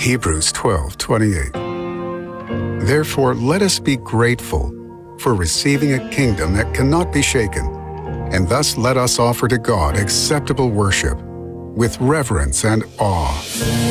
Hebrews 12:28. Therefore, let us be grateful for receiving a kingdom that cannot be shaken, and thus let us offer to God acceptable worship with reverence and awe.